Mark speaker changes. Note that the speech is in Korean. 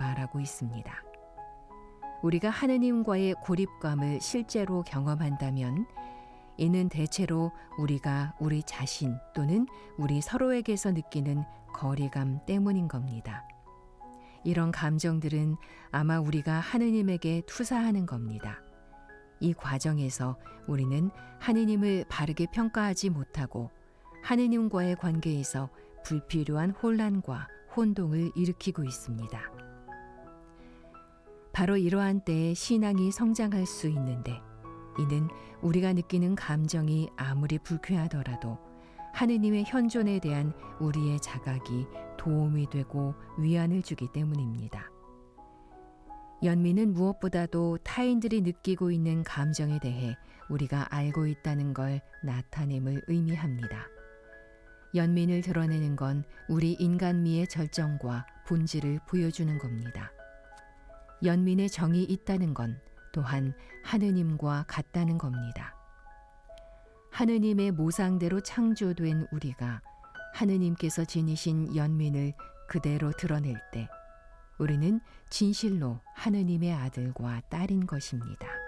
Speaker 1: 말하고 있습니다. 우리가 하느님과의 고립감을 실제로 경험한다면 이는 대체로 우리가 우리 자신 또는 우리 서로에게서 느끼는 거리감 때문인 겁니다. 이런 감정들은 아마 우리가 하느님에게 투사하는 겁니다. 이 과정에서 우리는 하느님을 바르게 평가하지 못하고 하느님과의 관계에서 불필요한 혼란과 혼동을 일으키고 있습니다. 바로 이러한 때에 신앙이 성장할 수 있는데 이는 우리가 느끼는 감정이 아무리 불쾌하더라도 하느님의 현존에 대한 우리의 자각이 도움이 되고 위안을 주기 때문입니다. 연민은 무엇보다도 타인들이 느끼고 있는 감정에 대해 우리가 알고 있다는 걸 나타냄을 의미합니다. 연민을 드러내는 건 우리 인간미의 절정과 본질을 보여주는 겁니다. 연민의 정이 있다는 건 또한 하느님과 같다는 겁니다. 하느님의 모상대로 창조된 우리가 하느님께서 지니신 연민을 그대로 드러낼 때 우리는 진실로 하느님의 아들과 딸인 것입니다.